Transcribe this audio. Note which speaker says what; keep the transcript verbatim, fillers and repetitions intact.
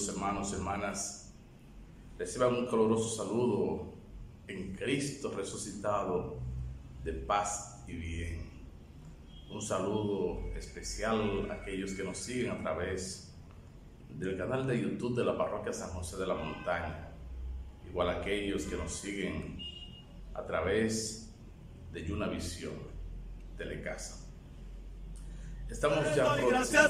Speaker 1: queridos hermanos y hermanas, reciban un caluroso saludo en Cristo resucitado de paz y bien. Un saludo especial a aquellos que nos siguen a través del canal de YouTube de la Parroquia San José de la Montaña, igual a aquellos que nos siguen a través de Yuna Visión, Telecasa. Estamos ya próximos